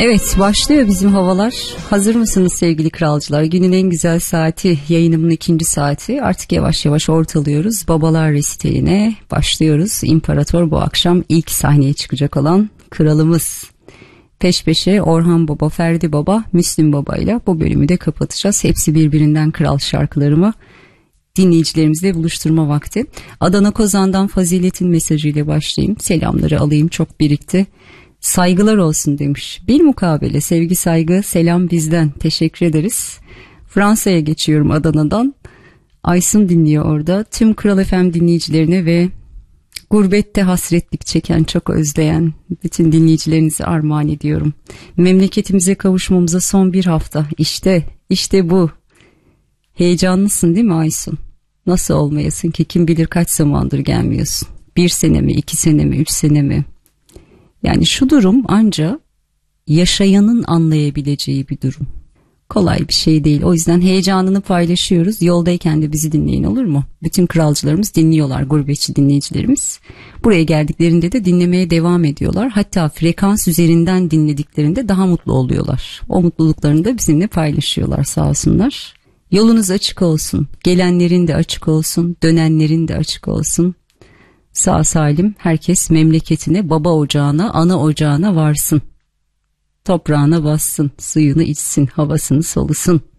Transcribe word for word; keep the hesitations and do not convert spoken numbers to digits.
Evet, başlıyor bizim havalar. Hazır mısınız sevgili kralcılar? Günün en güzel saati, yayınımın ikinci saati. Artık yavaş yavaş ortalıyoruz. Babalar resitaline başlıyoruz. İmparator bu akşam ilk sahneye çıkacak olan kralımız. Peş peşe Orhan Baba, Ferdi Baba, Müslüm Baba ile bu bölümü de kapatacağız. Hepsi birbirinden kral şarkılarımı dinleyicilerimizle buluşturma vakti. Adana Kozan'dan Fazilet'in mesajıyla başlayayım. Selamları alayım, çok birikti. Saygılar olsun demiş. Bilmukabele sevgi saygı selam bizden. Teşekkür ederiz. Fransa'ya geçiyorum Adana'dan. Aysun dinliyor orada. Tüm Kral F M dinleyicilerine ve gurbette hasretlik çeken, çok özleyen bütün dinleyicilerinize armağan ediyorum. Memleketimize kavuşmamıza son bir hafta. İşte, işte bu. Heyecanlısın değil mi Aysun? Nasıl olmayasın ki, kim bilir kaç zamandır gelmiyorsun. Bir sene mi, iki sene mi, üç sene mi? Yani şu durum anca yaşayanın anlayabileceği bir durum. Kolay bir şey değil. O yüzden heyecanını paylaşıyoruz. Yoldayken de bizi dinleyin, olur mu? Bütün kralcılarımız dinliyorlar, gurbetçi dinleyicilerimiz. Buraya geldiklerinde de dinlemeye devam ediyorlar. Hatta frekans üzerinden dinlediklerinde daha mutlu oluyorlar. O mutluluklarını da bizimle paylaşıyorlar, sağ olsunlar. Yolunuz açık olsun. Gelenlerin de açık olsun. Dönenlerin de açık olsun. Sağ salim herkes memleketine, baba ocağına, ana ocağına varsın. Toprağına bassın, suyunu içsin, havasını solusun.